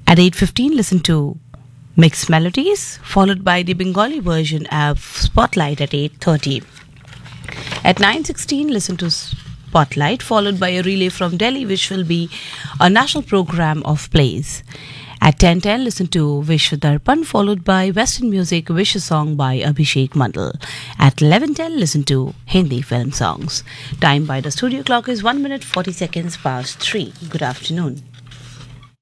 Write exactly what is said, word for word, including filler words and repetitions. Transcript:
At eight fifteen, listen to Mixed Melodies, followed by the Bengali version of Spotlight at eight thirty. At nine sixteen, listen to Spotlight, followed by a relay from Delhi, which will be a national program of plays. At ten ten, listen to Vishwa Darpan, followed by Western music Wish a Song by Abhishek Mandal. At eleven ten, listen to Hindi film songs. Time by the studio clock is one minute forty seconds past three. Good afternoon.